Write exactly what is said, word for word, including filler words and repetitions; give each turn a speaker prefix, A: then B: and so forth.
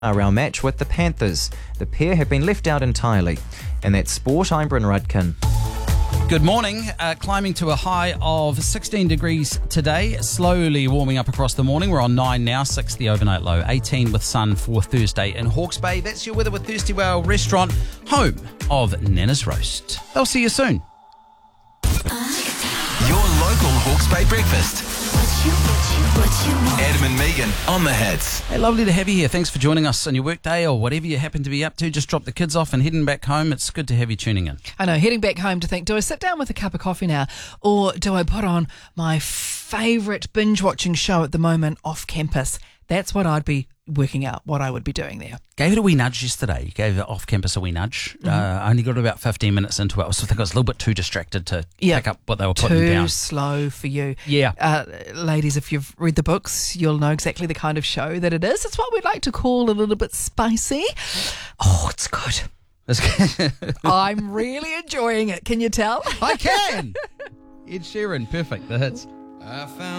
A: our match with the Panthers. The pair have been left out entirely. And that's sport, I'm Bryn Rudkin.
B: Good morning. Uh, climbing to a high of sixteen degrees today. Slowly warming up across the morning. We're on nine now, six the overnight low. eighteen with sun for Thursday in Hawke's Bay. That's your weather with Thirsty Whale Restaurant, home of Nana's Roast. They'll see you soon.
C: Your local Hawke's Bay breakfast. What you, what you, what you want. Adam and Megan on the hits.
B: Hey, lovely to have you here. Thanks for joining us on your workday or whatever you happen to be up to. Just drop the kids off and heading back home. It's good to have you tuning in.
D: I know, heading back home to think, do I sit down with a cup of coffee now, or do I put on my favourite binge-watching show at the moment, Off Campus? That's what I'd be working out, what I would be doing there.
B: Gave it a wee nudge yesterday. Gave it Off Campus a wee nudge. Mm-hmm. Uh, I only got about fifteen minutes into it. I, was, I think I was a little bit too distracted to
D: yeah.
B: pick up what they were putting
D: too
B: down.
D: Too slow for you.
B: Yeah.
D: Uh, ladies, if you've read the books, you'll know exactly the kind of show that it is. It's what we'd like to call a little bit spicy. Oh, it's good. I'm really enjoying it. Can you tell?
B: I can. Ed Sheeran, perfect. The hits.
E: I found